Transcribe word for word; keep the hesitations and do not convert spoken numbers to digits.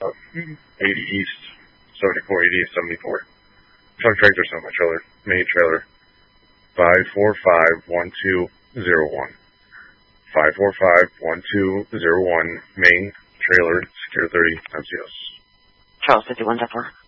Uh, eighty East, seventy-four eighty, seventy-four. Truck tractor semi trailer, mini trailer. Five four five one two zero one. Five four five one two zero one. Main trailer, Secure thirty M C S. Charles fifty-one, Zephyr.